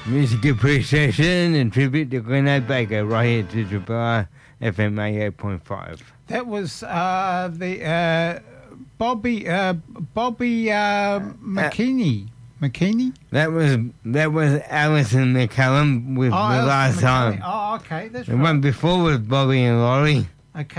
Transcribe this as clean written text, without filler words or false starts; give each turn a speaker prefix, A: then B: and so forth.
A: Music appreciation and tribute to Glenn Baker right here to Triple R FM 88.5.
B: That was the Bobby McKinney. McKinney?
A: That was Alison McCallum with the last time.
B: Oh, okay, that's
A: the
B: right.
A: one before was Bobby and Laurie.